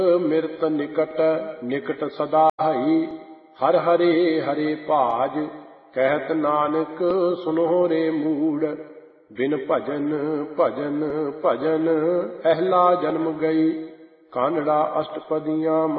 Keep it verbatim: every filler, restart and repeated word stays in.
ਮਿਰਤ ਨਿਕਟ ਨਿਕਟ ਸਦਾ ਹਈ। ਹਰ ਹਰੇ ਹਰੇ ਭਾਜ ਕਹਿਤ ਨਾਨਕ ਸੁਨੋ ਰੇ ਮੂੜ। ਬਿਨ ਭਜਨ ਭਜਨ ਭਜਨ ਅਹਿਲਾ ਜਨਮ ਗਈ। ਕਾਨੜਾ ਅਸ਼ਟਪਦੀਆਂ